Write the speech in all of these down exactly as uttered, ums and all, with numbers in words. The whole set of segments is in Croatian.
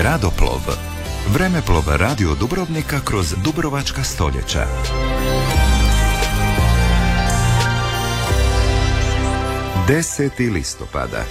Gradoplov. Vremeplov radio Dubrovnika kroz dubrovačka stoljeća. deseti listopada.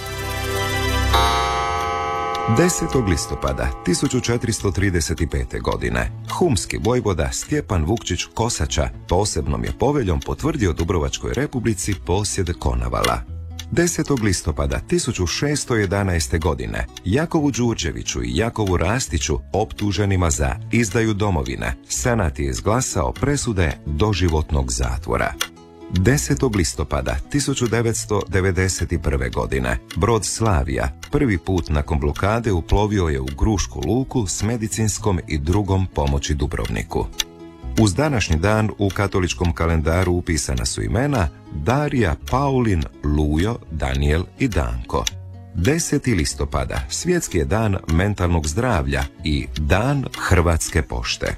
desetog listopada tisuću četiristo trideset pete. godine humski vojvoda Stjepan Vukčić Kosača posebnom je poveljom potvrdio Dubrovačkoj republici posjed Konavala. desetog listopada tisuću šesto jedanaeste. godine Jakovu Đurđeviću i Jakovu Rastiću, optuženima za izdaju domovine, senat je izglasao presude doživotnog zatvora. desetog listopada tisuću devetsto devedeset prve. godine brod Slavija prvi put nakon blokade uplovio je u Grušku luku s medicinskom i drugom pomoći Dubrovniku. Uz današnji dan u katoličkom kalendaru upisana su imena Darija, Paulin, Lujo, Daniel i Danko. deseti listopada svjetski je dan mentalnog zdravlja i dan Hrvatske pošte.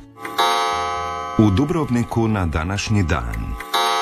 U Dubrovniku na današnji dan.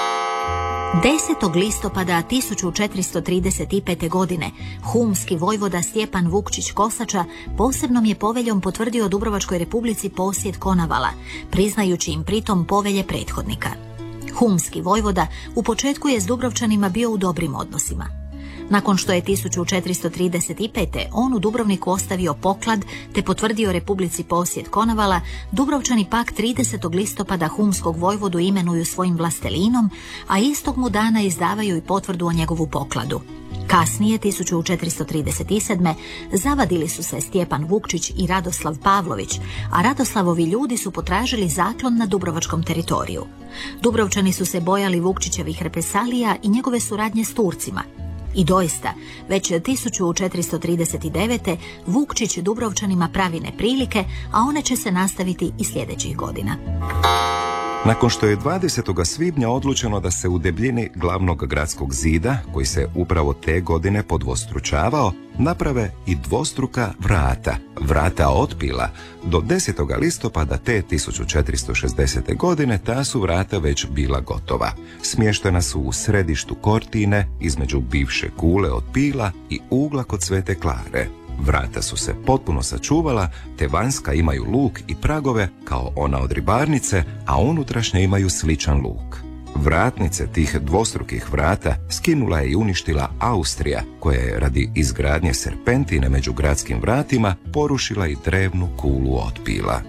desetog listopada tisuću četiristo trideset pete. godine humski vojvoda Stjepan Vukčić Kosača posebnom je poveljom potvrdio Dubrovačkoj republici posjed Konavala, priznajući im pritom povelje prethodnika. Humski vojvoda u početku je s Dubrovčanima bio u dobrim odnosima. Nakon što je tisuću četiristo trideset pete. on u Dubrovniku ostavio poklad te potvrdio republici posjed Konavala, Dubrovčani pak tridesetog listopada humskog vojvodu imenuju svojim vlastelinom, a istog mu dana izdavaju i potvrdu o njegovu pokladu. Kasnije, tisuću četiristo trideset sedme. zavadili su se Stjepan Vukčić i Radoslav Pavlović, a Radoslavovi ljudi su potražili zaklon na dubrovačkom teritoriju. Dubrovčani su se bojali Vukčićevih represalija i njegove suradnje s Turcima. I doista, već tisuću četiristo trideset devete. Vukčić Dubrovčanima pravi neprilike, a one će se nastaviti i sljedećih godina. Nakon što je dvadesetog svibnja odlučeno da se u debljini glavnog gradskog zida, koji se upravo te godine podvostručavao, naprave i dvostruka vrata, vrata otpila, do desetog listopada te tisuću četiristo šezdesete. godine ta su vrata već bila gotova. Smještena su u središtu Kortine, između bivše kule od pila i ugla kod Svete Klare. Vrata su se potpuno sačuvala, te vanjska imaju luk i pragove kao ona od ribarnice, a unutrašnje imaju sličan luk. Vratnice tih dvostrukih vrata skinula je i uništila Austrija, koja je radi izgradnje serpentine među gradskim vratima porušila i drevnu kulu otpila.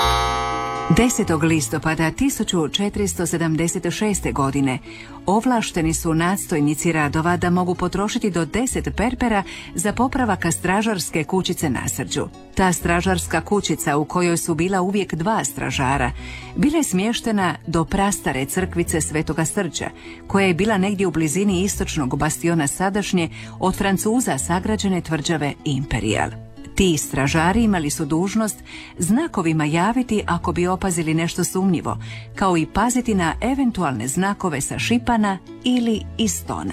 desetog listopada tisuću četiristo sedamdeset šeste. godine ovlašteni su nadstojnici radova da mogu potrošiti do deset perpera za popravak stražarske kućice na Srđu. Ta stražarska kućica, u kojoj su bila uvijek dva stražara, bila je smještena do prastare crkvice Svetoga Srđa, koja je bila negdje u blizini istočnog bastiona sadašnje od Francuza sagrađene tvrđave Imperial. Ti stražari imali su dužnost znakovima javiti ako bi opazili nešto sumnjivo, kao i paziti na eventualne znakove sa Šipana ili iz Tona.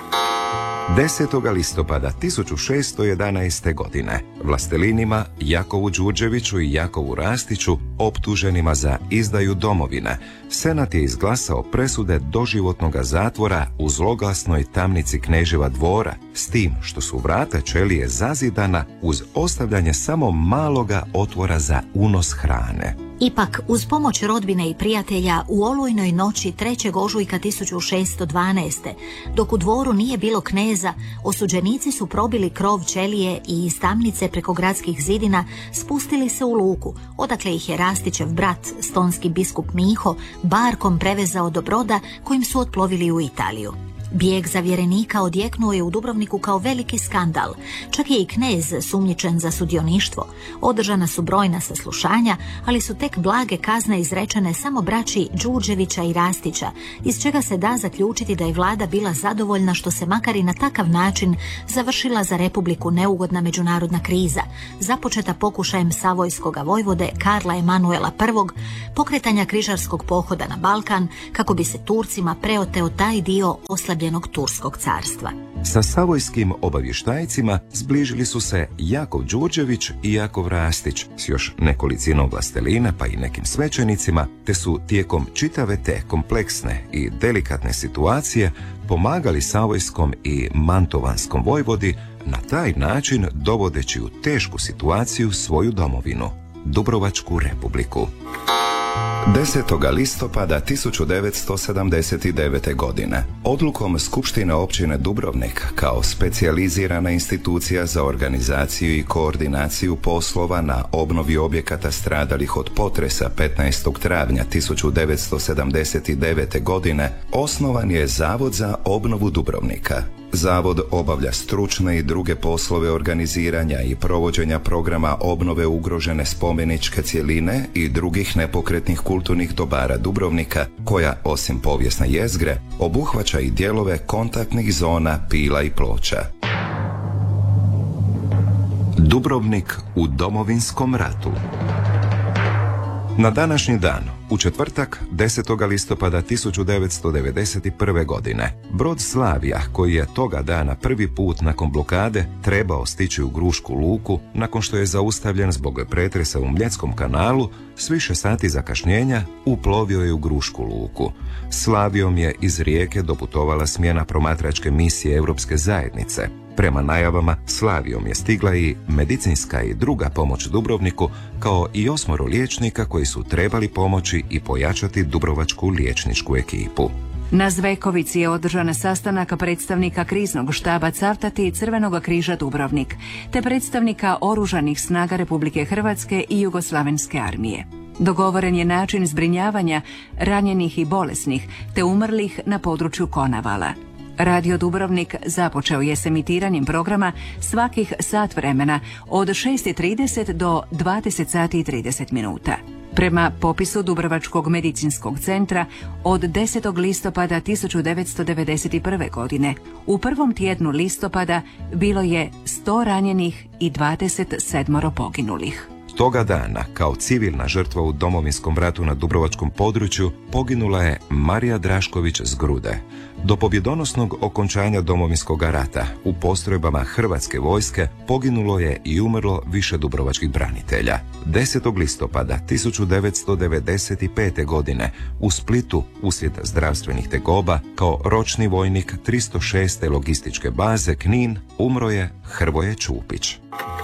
desetog listopada tisuću šesto jedanaeste. godine vlastelinima Jakovu Đurđeviću i Jakovu Rastiću, optuženima za izdaju domovine, senat je izglasao presude doživotnog zatvora u zloglasnoj tamnici Kneževa dvora, s tim što su vrata ćelije zazidana uz ostavljanje samo maloga otvora za unos hrane. Ipak, uz pomoć rodbine i prijatelja, u olujnoj noći trećeg ožujka tisuću šesto dvanaeste. dok u dvoru nije bilo kneza, osuđenici su probili krov ćelije i iz tamnice preko gradskih zidina spustili se u luku, odakle ih je Rastićev brat, stonski biskup Miho, barkom prevezao do broda kojim su otplovili u Italiju. Bijeg zavjerenika odjeknuo je u Dubrovniku kao veliki skandal. Čak je i knez sumnjičen za sudioništvo. Održana su brojna saslušanja, ali su tek blage kazne izrečene samo braći Đurđevića i Rastića, iz čega se da zaključiti da je vlada bila zadovoljna što se makar i na takav način završila za Republiku neugodna međunarodna kriza, započeta pokušajem savojskoga vojvode Karla Emanuela prvog. pokretanja križarskog pohoda na Balkan, kako bi se Turcima preoteo taj dio oslabljenog Turskog carstva. Sa savojskim obavještajcima zbližili su se Jakov Đurđević i Jakov Rastić s još nekolicinom vlastelina pa i nekim svećenicima, te su tijekom čitave te kompleksne i delikatne situacije pomagali savojskom i mantovanskom vojvodi na taj način dovodeći u tešku situaciju svoju domovinu, Dubrovačku Republiku. desetog listopada tisuću devetsto sedamdeset devete. godine odlukom Skupštine općine Dubrovnik kao specijalizirana institucija za organizaciju i koordinaciju poslova na obnovi objekata stradalih od potresa petnaestog travnja tisuću devetsto sedamdeset devete. godine osnovan je Zavod za obnovu Dubrovnika. Zavod obavlja stručne i druge poslove organiziranja i provođenja programa obnove ugrožene spomeničke cjeline i drugih nepokretnih kulturnih dobara Dubrovnika, koja, osim povijesne jezgre, obuhvaća i dijelove kontaktnih zona Pila i Ploča. Dubrovnik u Domovinskom ratu. Na današnji dan, u četvrtak, desetog listopada tisuću devetsto devedeset prve. godine, brod Slavija, koji je toga dana prvi put nakon blokade trebao stići u Grušku luku, nakon što je zaustavljen zbog pretresa u Mljetskom kanalu, s više sati zakašnjenja uplovio je u Grušku luku. Slavijom je iz Rijeke doputovala smjena promatračke misije Europske zajednice. Prema najavama, Slavijom je stigla i medicinska i druga pomoć Dubrovniku, kao i osmoro liječnika koji su trebali pomoći i pojačati dubrovačku liječničku ekipu. Na Zvekovici je održan sastanak predstavnika kriznog štaba Cavtati i Crvenog križa Dubrovnik, te predstavnika Oružanih snaga Republike Hrvatske i Jugoslavenske armije. Dogovoren je način zbrinjavanja ranjenih i bolesnih, te umrlih na području Konavala. Radio Dubrovnik započeo je s emitiranjem programa svakih sat vremena od šest i trideset do dvadeset sati i trideset minuta. Prema popisu Dubrovačkog medicinskog centra od desetog listopada tisuću devetsto devedeset prve. godine u prvom tjednu listopada bilo je sto ranjenih i dvadeset sedam poginulih. Toga dana, kao civilna žrtva u Domovinskom ratu na dubrovačkom području, poginula je Marija Drašković z Grude. Do pobjedonosnog okončanja Domovinskog rata u postrojbama Hrvatske vojske poginulo je i umrlo više dubrovačkih branitelja. desetog listopada tisuću devetsto devedeset pete. godine u Splitu, uslijed zdravstvenih tegoba, kao ročni vojnik tristo šeste logističke baze Knin, umro je Hrvoje Čupić.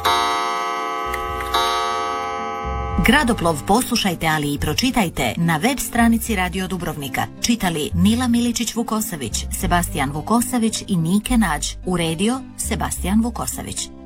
Gradoplov poslušajte, ali i pročitajte na web stranici Radio Dubrovnika. Čitali Nila Miličić-Vukosavić, Sebastijan Vukosavić i Nike Nađ. Uredio Sebastijan Vukosavić.